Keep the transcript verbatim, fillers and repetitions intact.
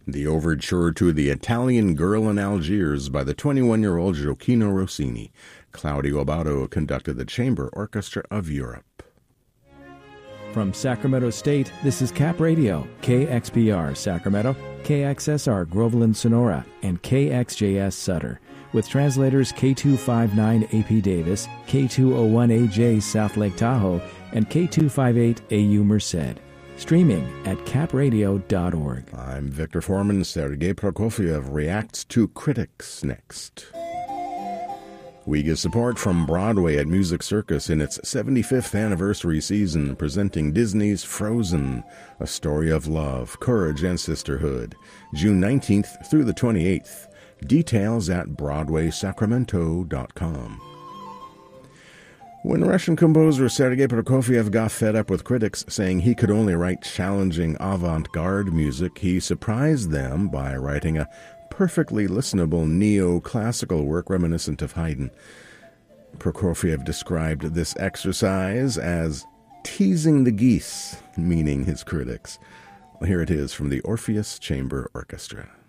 The overture to The Italian Girl in Algiers by the twenty-one-year-old Gioacchino Rossini. Claudio Abbado conducted the Chamber Orchestra of Europe. From Sacramento State, this is Cap Radio, K X P R Sacramento, K X S R Groveland Sonora, and K X J S Sutter, with translators K two fifty-nine A P Davis, K two oh one A J South Lake Tahoe, and K two fifty-eight A U Merced. Streaming at cap radio dot org. I'm Victor Foreman. Sergei Prokofiev reacts to critics next. We get support from Broadway at Music Circus in its seventy-fifth anniversary season, presenting Disney's Frozen, a story of love, courage, and sisterhood. June nineteenth through the twenty-eighth. Details at broadway sacramento dot com. When Russian composer Sergei Prokofiev got fed up with critics saying he could only write challenging avant-garde music, he surprised them by writing a perfectly listenable neoclassical work reminiscent of Haydn. Prokofiev described this exercise as teasing the geese, meaning his critics. Here it is from the Orpheus Chamber Orchestra.